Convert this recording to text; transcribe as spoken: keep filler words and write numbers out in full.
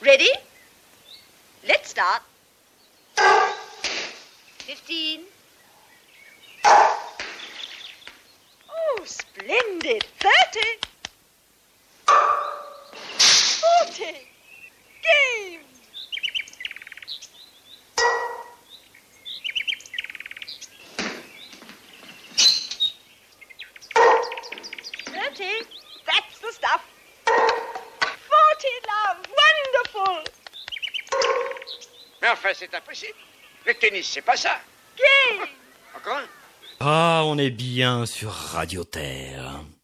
Ready? Let's start. Fifteen. Oh, splendid. Thirty. Forty. Game. Thirty. That's the stuff. Forty, love. Wonderful. Mais enfin, c'est impossible. Le tennis, c'est pas ça. Game. Encore un? Ah, on est bien sur Radio Terre.